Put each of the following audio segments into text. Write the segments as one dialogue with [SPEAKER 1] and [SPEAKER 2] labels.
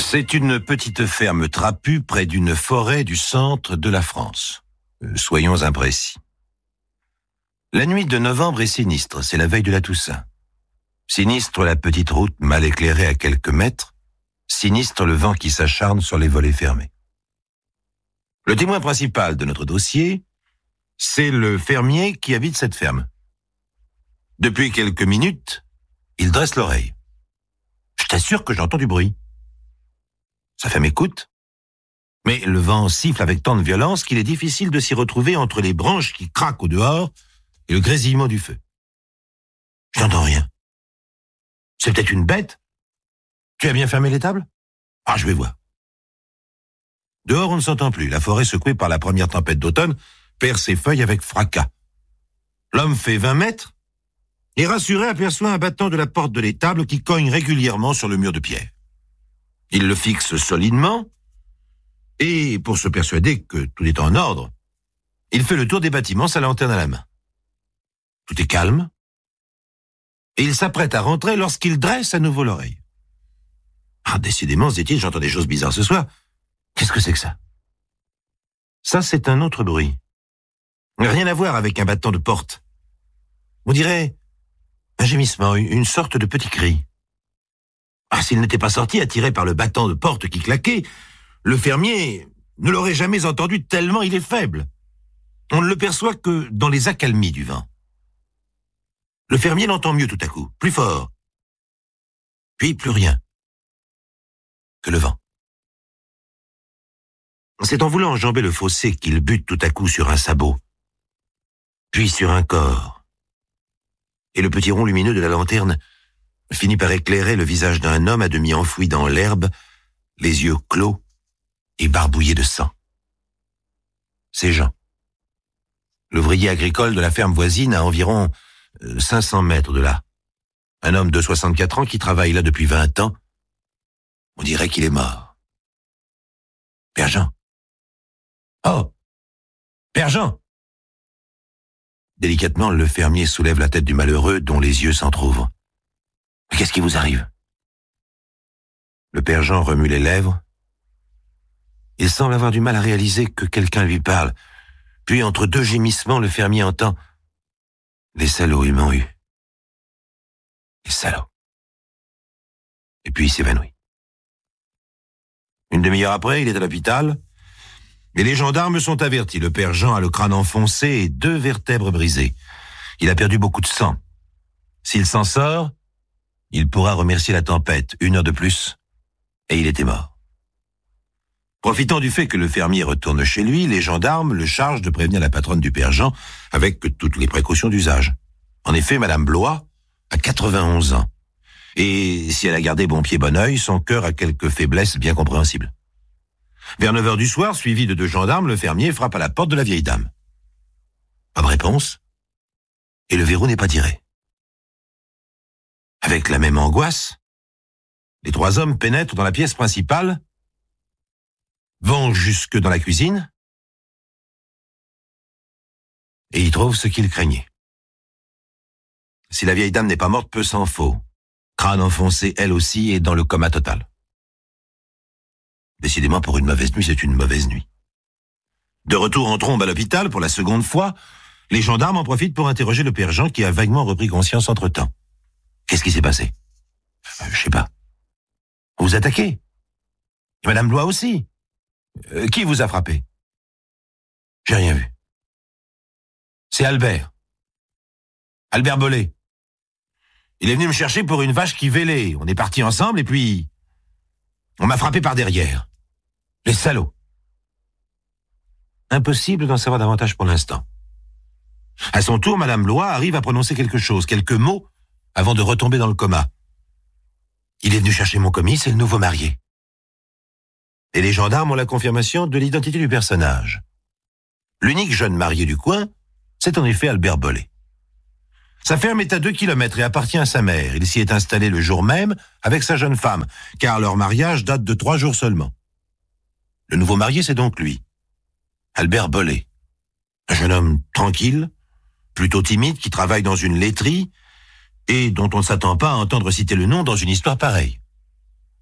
[SPEAKER 1] C'est une petite ferme trapue près d'une forêt du centre de la France. Soyons imprécis. La nuit de novembre est sinistre, c'est la veille de la Toussaint. Sinistre la petite route mal éclairée à quelques mètres, sinistre le vent qui s'acharne sur les volets fermés. Le témoin principal de notre dossier, c'est le fermier qui habite cette ferme. Depuis quelques minutes, il dresse l'oreille. Je t'assure que j'entends du bruit. Sa femme écoute, mais le vent siffle avec tant de violence qu'il est difficile de s'y retrouver entre les branches qui craquent au dehors et le grésillement du feu. Je n'entends rien. C'est peut-être une bête. Tu as bien fermé l'étable ? Ah, je vais voir. Dehors, on ne s'entend plus. La forêt, secouée par la première tempête d'automne, perd ses feuilles avec fracas. L'homme fait 20 mètres et, rassuré, aperçoit un battant de la porte de l'étable qui cogne régulièrement sur le mur de pierre. Il le fixe solidement et, pour se persuader que tout est en ordre, il fait le tour des bâtiments, sa lanterne à la main. Tout est calme et il s'apprête à rentrer lorsqu'il dresse à nouveau l'oreille. Ah, décidément, se dit-il, j'entends des choses bizarres ce soir. Qu'est-ce que c'est que ça ? Ça, c'est un autre bruit. Rien à voir avec un battant de porte. On dirait un gémissement, une sorte de petit cri. Ah, s'il n'était pas sorti, attiré par le battant de porte qui claquait, le fermier ne l'aurait jamais entendu tellement il est faible. On ne le perçoit que dans les accalmies du vent. Le fermier l'entend mieux tout à coup, plus fort. Puis plus rien que le vent. C'est en voulant enjamber le fossé qu'il bute tout à coup sur un sabot, puis sur un corps. Et le petit rond lumineux de la lanterne finit par éclairer le visage d'un homme à demi enfoui dans l'herbe, les yeux clos et barbouillés de sang. C'est Jean, l'ouvrier agricole de la ferme voisine à environ 500 mètres de là. Un homme de 64 ans qui travaille là depuis 20 ans. On dirait qu'il est mort. Père Jean. Oh, Père Jean. Délicatement, le fermier soulève la tête du malheureux dont les yeux s'entr'ouvrent. Mais qu'est-ce qui vous arrive ? Le Père Jean remue les lèvres. Il semble avoir du mal à réaliser que quelqu'un lui parle. Puis, entre deux gémissements, le fermier entend « Les salauds, ils m'ont eu. Les salauds. » Et puis il s'évanouit. Une demi-heure après, il est à l'hôpital, et les gendarmes sont avertis. Le Père Jean a le crâne enfoncé et 2 vertèbres brisées. Il a perdu beaucoup de sang. S'il s'en sort, il pourra remercier la tempête, 1 heure de plus, et il était mort. Profitant du fait que le fermier retourne chez lui, les gendarmes le chargent de prévenir la patronne du Père Jean avec toutes les précautions d'usage. En effet, Madame Blois a 91 ans. Et si elle a gardé bon pied bon œil, son cœur a quelques faiblesses bien compréhensibles. Vers 9h du soir, suivi de 2 gendarmes, le fermier frappe à la porte de la vieille dame. Pas de réponse, et le verrou n'est pas tiré. Avec la même angoisse, les 3 hommes pénètrent dans la pièce principale, vont jusque dans la cuisine, et y trouvent ce qu'ils craignaient. Si la vieille dame n'est pas morte, peu s'en faut. Crâne enfoncé, elle aussi, est dans le coma total. Décidément, pour une mauvaise nuit, c'est une mauvaise nuit. De retour en trombe à l'hôpital, pour la seconde fois, les gendarmes en profitent pour interroger le Père Jean qui a vaguement repris conscience entre-temps. Qu'est-ce qui s'est passé ? Je sais pas. On vous attaquez ? Et Madame Blois aussi ? Qui vous a frappé ? J'ai rien vu. C'est Albert. Albert Bollet. Il est venu me chercher pour une vache qui vélait. On est partis ensemble et puis on m'a frappé par derrière. Les salauds. Impossible d'en savoir davantage pour l'instant. À son tour, Madame Blois arrive à prononcer quelque chose, quelques mots, avant de retomber dans le coma. Il est venu chercher mon commis, c'est le nouveau marié. Et les gendarmes ont la confirmation de l'identité du personnage. L'unique jeune marié du coin, c'est en effet Albert Bollet. Sa ferme est à 2 kilomètres et appartient à sa mère. Il s'y est installé le jour même avec sa jeune femme, car leur mariage date de 3 jours seulement. Le nouveau marié, c'est donc lui, Albert Bollet. Un jeune homme tranquille, plutôt timide, qui travaille dans une laiterie et dont on ne s'attend pas à entendre citer le nom dans une histoire pareille.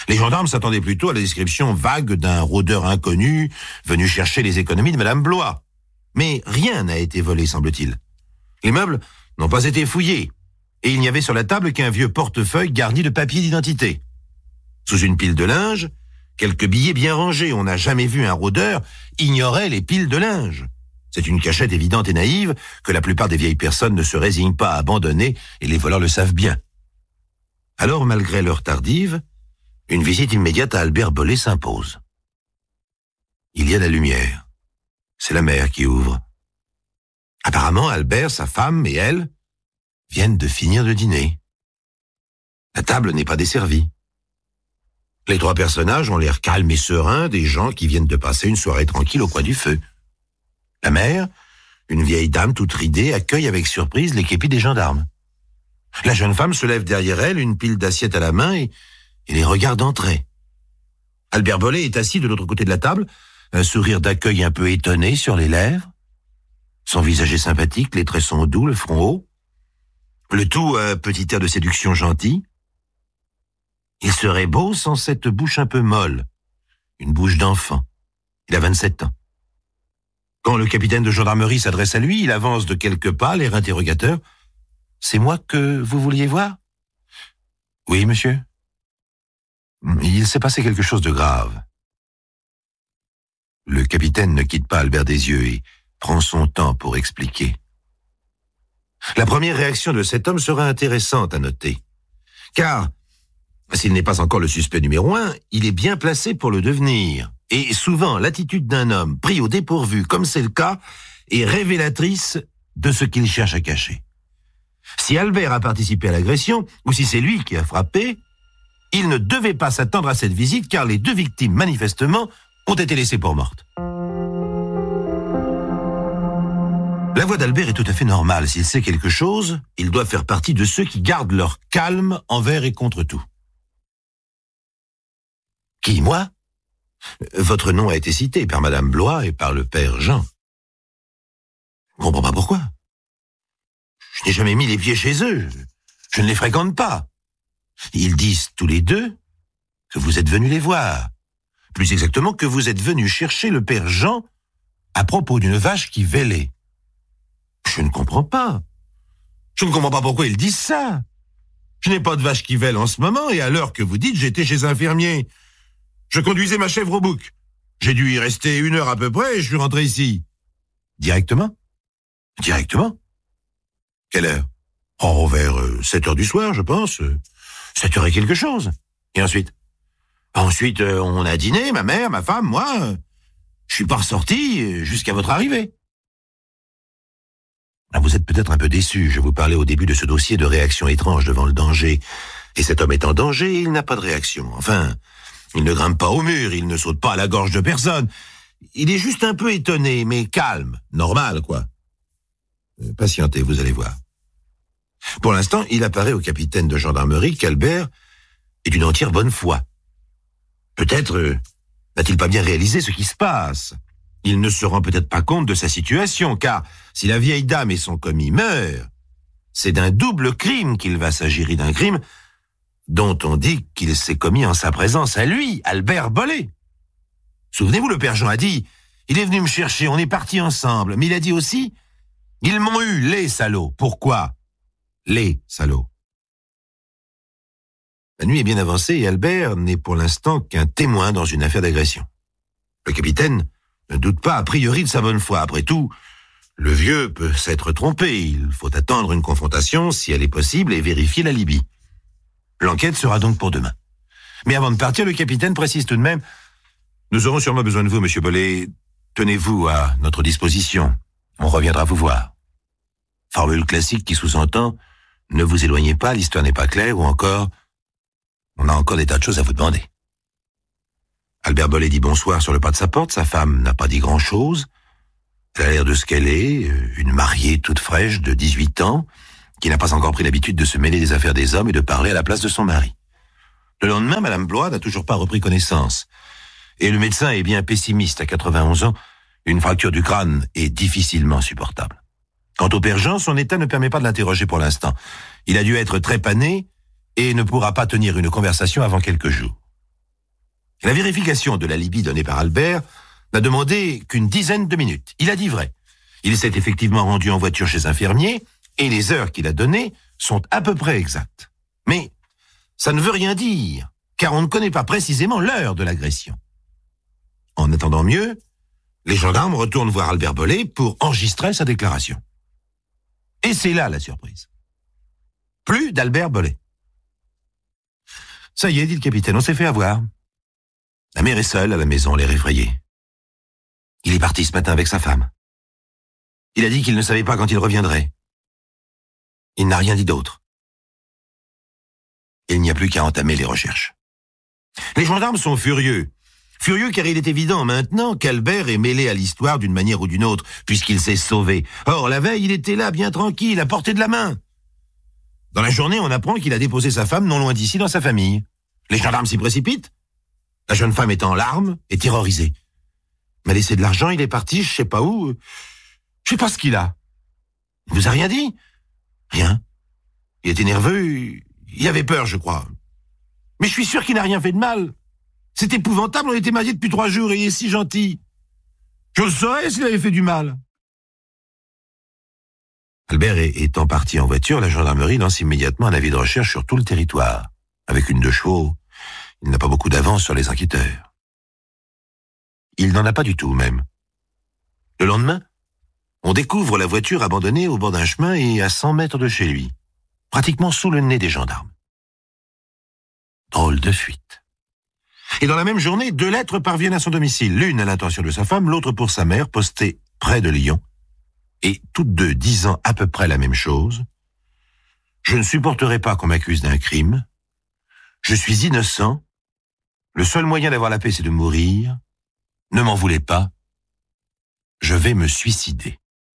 [SPEAKER 1] Les gendarmes s'attendaient plutôt à la description vague d'un rôdeur inconnu venu chercher les économies de Madame Blois. Mais rien n'a été volé, semble-t-il. Les meubles n'ont pas été fouillés, et il n'y avait sur la table qu'un vieux portefeuille garni de papiers d'identité. Sous une pile de linge, quelques billets bien rangés. On n'a jamais vu un rôdeur ignorer les piles de linge. C'est une cachette évidente et naïve que la plupart des vieilles personnes ne se résignent pas à abandonner, et les voleurs le savent bien. Alors, malgré l'heure tardive, une visite immédiate à Albert Bollé s'impose. Il y a la lumière. C'est la mère qui ouvre. Apparemment, Albert, sa femme et elle viennent de finir de dîner. La table n'est pas desservie. Les trois personnages ont l'air calmes et sereins, des gens qui viennent de passer une soirée tranquille au coin du feu. La mère, une vieille dame toute ridée, accueille avec surprise les képis des gendarmes. La jeune femme se lève derrière elle, une pile d'assiettes à la main, et les regarde entrer. Albert Bollé est assis de l'autre côté de la table, un sourire d'accueil un peu étonné sur les lèvres. Son visage est sympathique, les traits sont doux, le front haut. Le tout un petit air de séduction gentil. Il serait beau sans cette bouche un peu molle, une bouche d'enfant. Il a 27 ans. Quand le capitaine de gendarmerie s'adresse à lui, il avance de quelques pas, l'air interrogateur. « C'est moi que vous vouliez voir ?»« Oui, monsieur. » Il s'est passé quelque chose de grave. Le capitaine ne quitte pas Albert des yeux et prend son temps pour expliquer. La première réaction de cet homme sera intéressante à noter. Car, s'il n'est pas encore le suspect numéro 1, il est bien placé pour le devenir. Et souvent, l'attitude d'un homme pris au dépourvu, comme c'est le cas, est révélatrice de ce qu'il cherche à cacher. Si Albert a participé à l'agression, ou si c'est lui qui a frappé, il ne devait pas s'attendre à cette visite, car les deux victimes, manifestement, ont été laissées pour mortes. La voix d'Albert est tout à fait normale. S'il sait quelque chose, il doit faire partie de ceux qui gardent leur calme envers et contre tout. Qui, moi ? Votre nom a été cité par Madame Blois et par le père Jean. Je ne comprends pas pourquoi. Je n'ai jamais mis les pieds chez eux. Je ne les fréquente pas. Ils disent tous les deux que vous êtes venus les voir. Plus exactement, que vous êtes venus chercher le père Jean à propos d'une vache qui vêlait. Je ne comprends pas. Je ne comprends pas pourquoi ils disent ça. Je n'ai pas de vache qui vêle en ce moment, et à l'heure que vous dites, j'étais chez un fermier. Je conduisais ma chèvre au bouc. J'ai dû y rester 1 heure à peu près, et je suis rentré ici. Directement ? Directement ? Quelle heure ? Oh, vers 7 heures du soir, je pense. 7 heures et quelque chose. Et ensuite ? Ensuite, on a dîné, ma mère, ma femme, moi. Je suis pas ressorti jusqu'à votre arrivée. Vous êtes peut-être un peu déçu. Je vous parlais au début de ce dossier de réaction étrange devant le danger. Et cet homme est en danger, il n'a pas de réaction. Enfin, il ne grimpe pas au mur, il ne saute pas à la gorge de personne. Il est juste un peu étonné, mais calme. Normal, quoi. Patientez, vous allez voir. Pour l'instant, il apparaît au capitaine de gendarmerie qu'Albert est d'une entière bonne foi. Peut-être n'a-t-il pas bien réalisé ce qui se passe. Il ne se rend peut-être pas compte de sa situation, car si la vieille dame et son commis meurent, c'est d'un double crime qu'il va s'agir, et d'un crime dont on dit qu'il s'est commis en sa présence à lui, Albert Bollé. Souvenez-vous, le père Jean a dit, il est venu me chercher, on est partis ensemble, mais il a dit aussi, ils m'ont eu, les salauds. Pourquoi ? Les salauds. La nuit est bien avancée et Albert n'est pour l'instant qu'un témoin dans une affaire d'agression. Le capitaine ne doute pas a priori de sa bonne foi. Après tout, le vieux peut s'être trompé. Il faut attendre une confrontation, si elle est possible, et vérifier l'alibi. L'enquête sera donc pour demain. Mais avant de partir, le capitaine précise tout de même, nous aurons sûrement besoin de vous, monsieur Bollé. Tenez-vous à notre disposition. On reviendra vous voir. Formule classique qui sous-entend, ne vous éloignez pas, l'histoire n'est pas claire, ou encore, on a encore des tas de choses à vous demander. Albert Bollé dit bonsoir sur le pas de sa porte. Sa femme n'a pas dit grand-chose. Elle a l'air de ce qu'elle est, une mariée toute fraîche de 18 ans, qui n'a pas encore pris l'habitude de se mêler des affaires des hommes et de parler à la place de son mari. Le lendemain, Madame Blois n'a toujours pas repris connaissance. Et le médecin est bien pessimiste. À 91 ans, une fracture du crâne est difficilement supportable. Quant au père Jean, son état ne permet pas de l'interroger pour l'instant. Il a dû être très pané et ne pourra pas tenir une conversation avant quelques jours. La vérification de l'alibi donné par Albert n'a demandé qu'une dizaine de minutes. Il a dit vrai. Il s'est effectivement rendu en voiture chez un fermier et les heures qu'il a données sont à peu près exactes. Mais ça ne veut rien dire, car on ne connaît pas précisément l'heure de l'agression. En attendant mieux, les gendarmes retournent voir Albert Bollet pour enregistrer sa déclaration. Et c'est là la surprise. Plus d'Albert Bollet. Ça y est, dit le capitaine, on s'est fait avoir. La mère est seule à la maison, l'air effrayée. Il est parti ce matin avec sa femme. Il a dit qu'il ne savait pas quand il reviendrait. Il n'a rien dit d'autre. Il n'y a plus qu'à entamer les recherches. Les gendarmes sont furieux. Furieux car il est évident maintenant qu'Albert est mêlé à l'histoire d'une manière ou d'une autre, puisqu'il s'est sauvé. Or, la veille, il était là, bien tranquille, à portée de la main. Dans la journée, on apprend qu'il a déposé sa femme non loin d'ici dans sa famille. Les gendarmes s'y précipitent. La jeune femme est en larmes et terrorisée. Il m'a laissé de l'argent, il est parti, je sais pas où. Je sais pas ce qu'il a. Il vous a rien dit? Rien. Il était nerveux, il avait peur, je crois. Mais je suis sûr qu'il n'a rien fait de mal. C'est épouvantable, on était mariés depuis 3 jours et il est si gentil. Je le saurais s'il avait fait du mal. Albert étant parti en voiture, la gendarmerie lance immédiatement un avis de recherche sur tout le territoire. Avec une 2 chevaux, il n'a pas beaucoup d'avance sur les enquêteurs. Il n'en a pas du tout, même. Le lendemain, on découvre la voiture abandonnée au bord d'un chemin et à 100 mètres de chez lui, pratiquement sous le nez des gendarmes. Drôle de fuite. Et dans la même journée, 2 lettres parviennent à son domicile, l'une à l'intention de sa femme, l'autre pour sa mère, postée près de Lyon, et toutes 2 disant à peu près la même chose. Je ne supporterai pas qu'on m'accuse d'un crime. Je suis innocent. Le seul moyen d'avoir la paix, c'est de mourir. Ne m'en voulez pas. Je vais me suicider.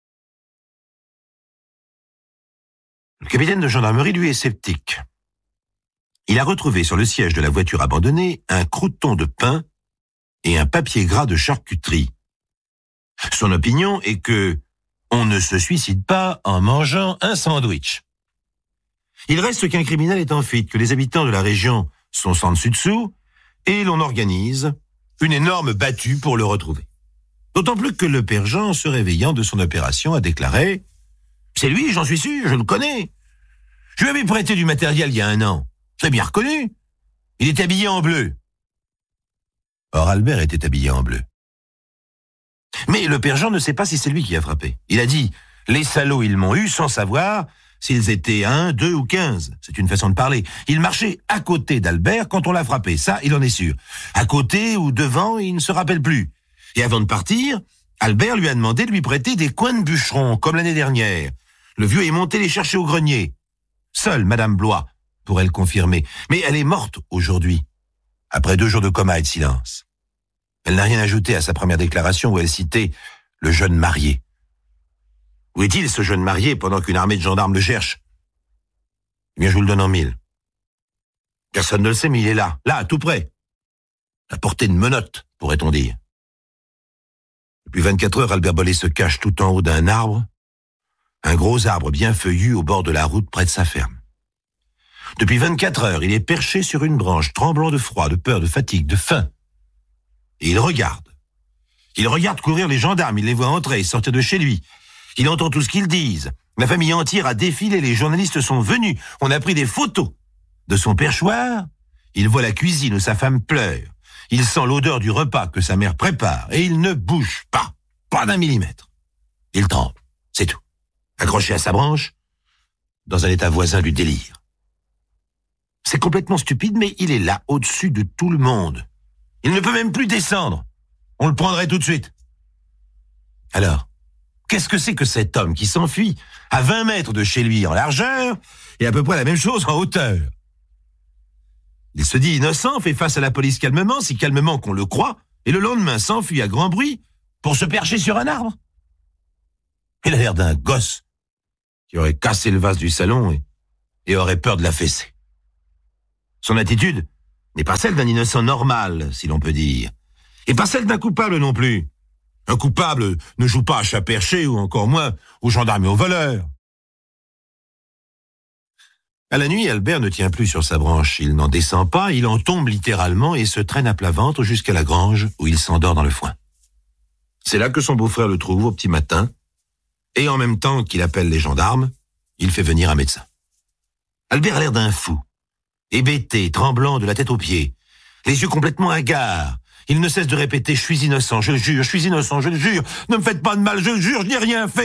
[SPEAKER 1] Le capitaine de gendarmerie, lui, est sceptique. Il a retrouvé sur le siège de la voiture abandonnée un croûton de pain et un papier gras de charcuterie. Son opinion est que on ne se suicide pas en mangeant un sandwich. Il reste qu'un criminel est en fuite, que les habitants de la région sont sans dessus-dessous, et l'on organise une énorme battue pour le retrouver. D'autant plus que le père Jean, se réveillant de son opération, a déclaré « C'est lui, j'en suis sûr, je le connais. Je lui avais prêté du matériel il y a 1 an. Je l'ai bien reconnu. Il était habillé en bleu. » Or, Albert était habillé en bleu. Mais le père Jean ne sait pas si c'est lui qui a frappé. Il a dit « Les salauds, ils m'ont eu sans savoir s'ils étaient 1, 2 ou 15. » C'est une façon de parler. Il marchait à côté d'Albert quand on l'a frappé, ça, il en est sûr. À côté ou devant, il ne se rappelle plus. Et avant de partir, Albert lui a demandé de lui prêter des coins de bûcheron, comme l'année dernière. Le vieux est monté les chercher au grenier. Seule Madame Blois pourrait le confirmer. Mais elle est morte aujourd'hui, après 2 jours de coma et de silence. Elle n'a rien ajouté à sa première déclaration où elle citait le jeune marié. Où est-il, ce jeune marié, pendant qu'une armée de gendarmes le cherche? Eh bien, je vous le donne en 1000. Personne ne le sait, mais il est là, tout près. À portée de menottes, pourrait-on dire. Depuis 24 heures, Albert Bollet se cache tout en haut d'un arbre, un gros arbre bien feuillu au bord de la route près de sa ferme. Depuis 24 heures, il est perché sur une branche, tremblant de froid, de peur, de fatigue, de faim. Et il regarde. Il regarde courir les gendarmes, il les voit entrer et sortir de chez lui. Il entend tout ce qu'ils disent. La famille entière a défilé, les journalistes sont venus. On a pris des photos. De son perchoir, il voit la cuisine où sa femme pleure. Il sent l'odeur du repas que sa mère prépare et il ne bouge pas d'1 millimètre. Il tremble, c'est tout. Accroché à sa branche, dans un état voisin du délire. C'est complètement stupide, mais il est là, au-dessus de tout le monde. Il ne peut même plus descendre. On le prendrait tout de suite. Alors, qu'est-ce que c'est que cet homme qui s'enfuit à 20 mètres de chez lui en largeur et à peu près la même chose en hauteur? Il se dit innocent, fait face à la police calmement, si calmement qu'on le croit, et le lendemain s'enfuit à grand bruit pour se percher sur un arbre. Il a l'air d'un gosse qui aurait cassé le vase du salon et aurait peur de la fesser. Son attitude n'est pas celle d'un innocent normal, si l'on peut dire, et pas celle d'un coupable non plus. Un coupable ne joue pas à chat perché ou encore moins aux gendarmes et aux voleurs. À la nuit, Albert ne tient plus sur sa branche. Il n'en descend pas, il en tombe littéralement et se traîne à plat ventre jusqu'à la grange où il s'endort dans le foin. C'est là que son beau-frère le trouve au petit matin et en même temps qu'il appelle les gendarmes, il fait venir un médecin. Albert a l'air d'un fou, hébété, tremblant de la tête aux pieds, les yeux complètement hagards. Il ne cesse de répéter « Je suis innocent, je le jure, je suis innocent, je le jure, ne me faites pas de mal, je le jure, je n'ai rien fait !»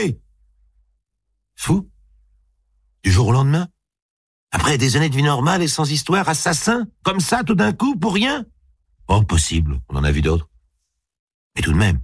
[SPEAKER 1] Fou? Du jour au lendemain? Après des années de vie normale et sans histoire, assassin? Comme ça, tout d'un coup, pour rien? Oh, possible, on en a vu d'autres. Mais tout de même.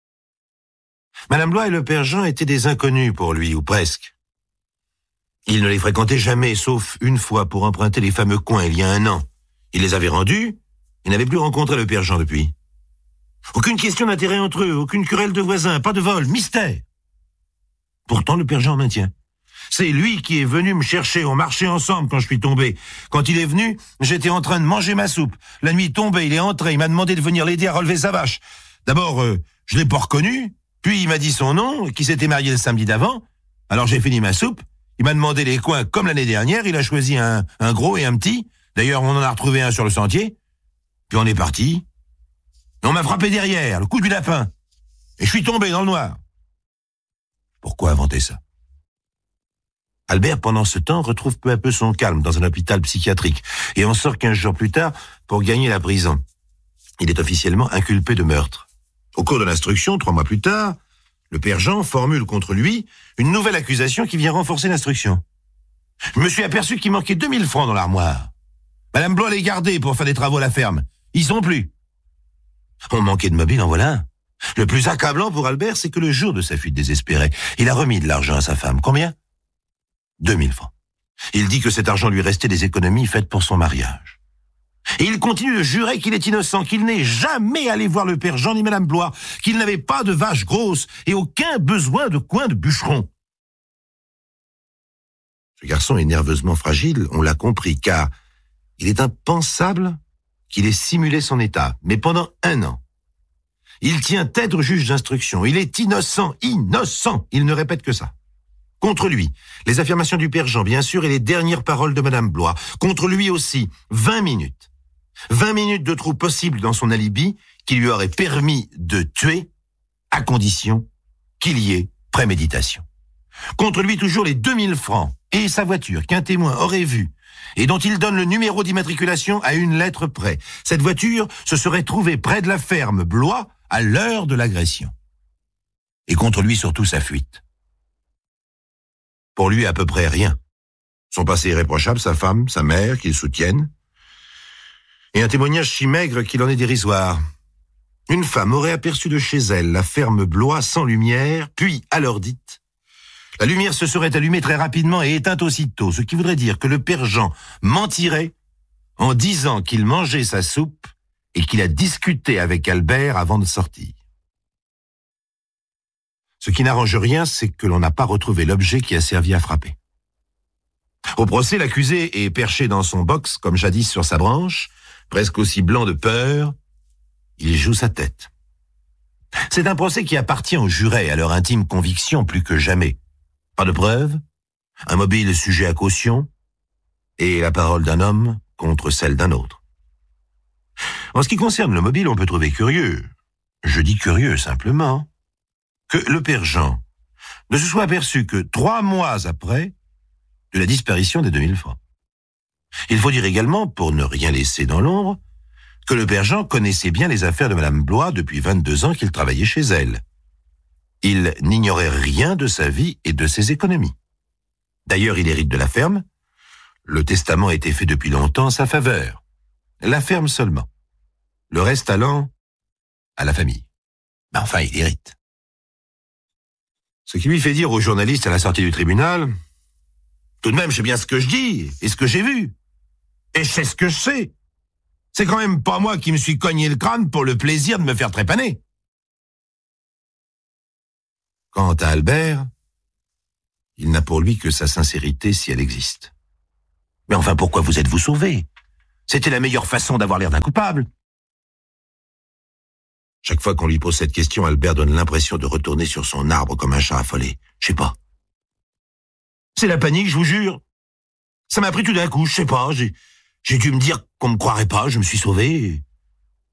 [SPEAKER 1] Madame Blois et le père Jean étaient des inconnus pour lui, ou presque. Il ne les fréquentait jamais, sauf une fois pour emprunter les fameux coins il y a 1 an. Il les avait rendus, il n'avait plus rencontré le père Jean depuis. Aucune question d'intérêt entre eux, aucune querelle de voisins, pas de vol, mystère. Pourtant, le père Jean maintient. C'est lui qui est venu me chercher, on marchait ensemble quand je suis tombé. Quand il est venu, j'étais en train de manger ma soupe. La nuit tombée, il est entré, il m'a demandé de venir l'aider à relever sa vache. D'abord, je l'ai pas reconnu, puis il m'a dit son nom, qu'il s'était marié le samedi d'avant. Alors j'ai fini ma soupe, il m'a demandé les coins comme l'année dernière, il a choisi un gros et un petit. D'ailleurs, on en a retrouvé un sur le sentier. Puis on est parti. Et on m'a frappé derrière, le coup du lapin. Et je suis tombé dans le noir. Pourquoi inventer ça? Albert, pendant ce temps, retrouve peu à peu son calme dans un hôpital psychiatrique et en sort 15 jours plus tard pour gagner la prison. Il est officiellement inculpé de meurtre. Au cours de l'instruction, 3 mois plus tard, le père Jean formule contre lui une nouvelle accusation qui vient renforcer l'instruction. Je me suis aperçu qu'il manquait 2000 francs dans l'armoire. Madame Blois les gardait pour faire des travaux à la ferme. Ils sont plus. On manquait de mobile, en voilà un. Le plus accablant pour Albert, c'est que le jour de sa fuite désespérée, il a remis de l'argent à sa femme. Combien? 2000 francs. Il dit que cet argent lui restait des économies faites pour son mariage. Et il continue de jurer qu'il est innocent, qu'il n'est jamais allé voir le père Jean ni Madame Blois, qu'il n'avait pas de vache grosse et aucun besoin de coin de bûcheron. Ce garçon est nerveusement fragile, on l'a compris, car il est impensable qu'il ait simulé son état, mais pendant 1 an. Il tient tête au juge d'instruction. Il est innocent, innocent. Il ne répète que ça. Contre lui, les affirmations du père Jean, bien sûr, et les dernières paroles de Madame Blois. Contre lui aussi, 20 minutes. 20 minutes de trou possible dans son alibi qui lui aurait permis de tuer, à condition qu'il y ait préméditation. Contre lui, toujours les 2000 francs et sa voiture qu'un témoin aurait vue et dont il donne le numéro d'immatriculation à une lettre près. Cette voiture se serait trouvée près de la ferme Blois à l'heure de l'agression. Et contre lui, surtout, sa fuite. Pour lui, à peu près rien. Son passé irréprochable, sa femme, sa mère, qu'il soutienne, et un témoignage si maigre qu'il en est dérisoire. Une femme aurait aperçu de chez elle la ferme Blois sans lumière, puis, à l'heure dite, la lumière se serait allumée très rapidement et éteinte aussitôt, ce qui voudrait dire que le père Jean mentirait en disant qu'il mangeait sa soupe et qu'il a discuté avec Albert avant de sortir. Ce qui n'arrange rien, c'est que l'on n'a pas retrouvé l'objet qui a servi à frapper. Au procès, l'accusé est perché dans son box, comme jadis sur sa branche, presque aussi blanc de peur. Il joue sa tête. C'est un procès qui appartient aux jurés, à leur intime conviction plus que jamais. Pas de preuves, un mobile sujet à caution, et la parole d'un homme contre celle d'un autre. En ce qui concerne le mobile, on peut trouver curieux, je dis curieux simplement, que le père Jean ne se soit aperçu que 3 mois après de la disparition des 2000 francs. Il faut dire également, pour ne rien laisser dans l'ombre, que le père Jean connaissait bien les affaires de Madame Blois depuis 22 ans qu'il travaillait chez elle. Il n'ignorait rien de sa vie et de ses économies. D'ailleurs, il hérite de la ferme. Le testament a été fait depuis longtemps en sa faveur. La ferme seulement. Le reste allant à la famille. Mais enfin, il hérite. Ce qui lui fait dire aux journalistes à la sortie du tribunal, « Tout de même, je sais bien ce que je dis et ce que j'ai vu. Et je sais ce que je sais. C'est quand même pas moi qui me suis cogné le crâne pour le plaisir de me faire trépaner. » Quant à Albert, il n'a pour lui que sa sincérité si elle existe. Mais enfin, pourquoi vous êtes-vous sauvé? C'était la meilleure façon d'avoir l'air d'un coupable. Chaque fois qu'on lui pose cette question, Albert donne l'impression de retourner sur son arbre comme un chat affolé. Je sais pas. C'est la panique, je vous jure. Ça m'a pris tout d'un coup, je sais pas, j'ai dû me dire qu'on me croirait pas, je me suis sauvé.